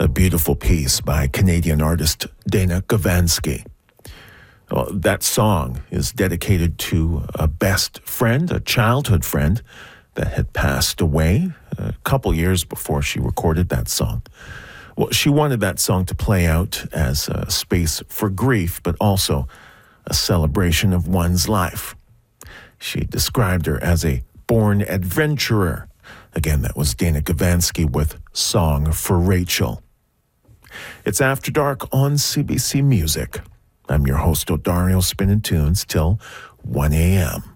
A beautiful piece by Canadian artist Dana Gavansky. Well, that song is dedicated to a best friend, a childhood friend that had passed away a couple years before she recorded that song. Well, she wanted that song to play out as a space for grief, but also a celebration of one's life. She described her as a born adventurer. Again, that was Dana Gavansky with Song for Rachel. It's After Dark on CBC Music. I'm your host, Odario Spinning Tunes, till 1 a.m.